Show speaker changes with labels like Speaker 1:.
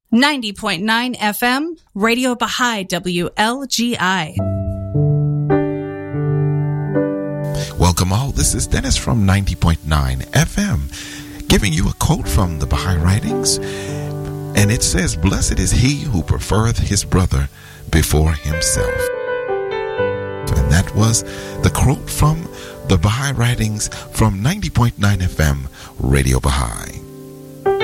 Speaker 1: 90.9 FM, Radio Baha'i WLGI.
Speaker 2: Welcome all. This is Dennis from 90.9 FM, giving you a quote from the Baha'i Writings. And it says, "Blessed is he who prefereth his brother before himself." And that was the quote from the Baha'i Writings from 90.9 FM, Radio Baha'i.